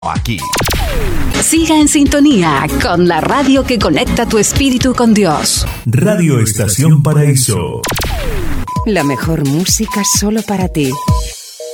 aquí. Siga en sintonía con la radio que conecta tu espíritu con Dios. Radio Estación Paraíso. La mejor música solo para ti.